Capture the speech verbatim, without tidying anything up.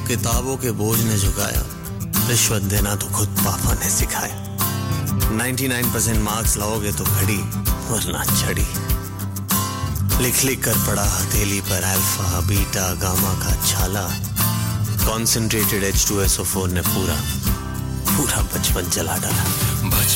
किताबों के बोझ ने झुकाया, रिश्वत देना तो खुद पापा ने सिखाया। निन्यानवे परसेंट मार्क्स लाओगे तो घड़ी वरना छड़ी। लिख लिख कर पड़ा हथेली पर अल्फा बीटा गामा का छाला। Concentrated H two S O four ने पूरा पूरा बचपन जला डाला।